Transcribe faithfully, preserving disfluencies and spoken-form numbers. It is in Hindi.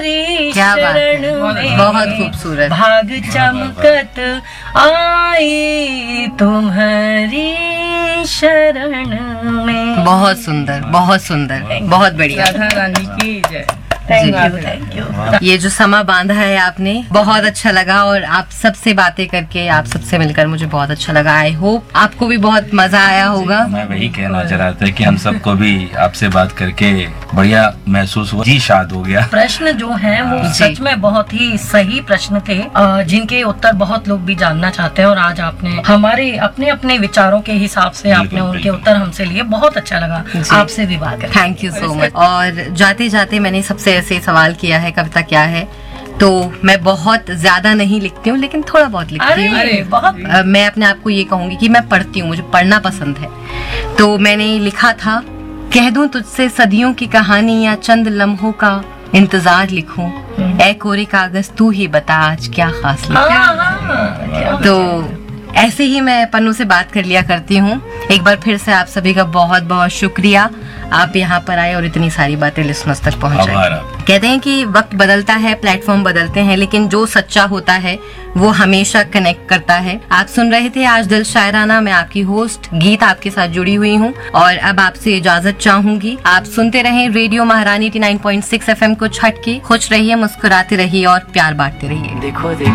क्या बात है, बहुत खूबसूरत। भाग चमकत आई तुम्हारी शरण में। बहुत सुंदर, बहुत सुंदर, बहुत बढ़िया। राधा रानी की जय। Thank you, thank you. ये जो समा बांधा है आपने, बहुत अच्छा लगा और आप सबसे बातें करके, आप सबसे मिलकर मुझे बहुत अच्छा लगा। आई होप आपको भी बहुत मजा आया होगा। मैं वही कहना चाह रहा था कि हम सबको भी आपसे बात करके बढ़िया महसूस हुआ, जी शाद हो गया। प्रश्न जो हैं वो सच में बहुत ही सही प्रश्न थे, अ, जिनके उत्तर बहुत लोग भी जानना चाहते हैं और आज आपने हमारे अपने अपने विचारों के हिसाब से आपने उनके उत्तर हमसे लिए। बहुत अच्छा लगा आपसे भी बात करके। Thank you so much. और जाते जाते मैंने सबसे ऐसे सवाल किया है, कविता क्या है, तो मैं बहुत ज्यादा नहीं लिखती हूँ लेकिन थोड़ा बहुत लिखती हूँ। अरे बहुत। अ, मैं अपने आप को ये कहूंगी कि मैं पढ़ती हूँ, मुझे पढ़ना पसंद है। तो मैंने लिखा था, कह दूं तुझसे सदियों की कहानी या चंद लम्हों का इंतजार लिखूं, ऐ कोरे कागज तू ही बता आज क्या खास लिखा। तो ऐसे ही मैं पन्नू से बात कर लिया करती हूँ। एक बार फिर से आप सभी का बहुत बहुत शुक्रिया, आप यहाँ पर आए और इतनी सारी बातें लिसनर्स तक पहुँचाई। कहते हैं कि वक्त बदलता है, प्लेटफॉर्म बदलते हैं, लेकिन जो सच्चा होता है वो हमेशा कनेक्ट करता है। आप सुन रहे थे आज दिल शायराना, मैं आपकी होस्ट गीत आपके साथ जुड़ी हुई हूँ और अब आपसे इजाजत चाहूंगी। आप सुनते रहें रेडियो महारानी नवासी पॉइंट सिक्स एफ एम को छट के। खुश रहिए, मुस्कुराते रहिए और प्यार बांटते रहिए। देखो देखो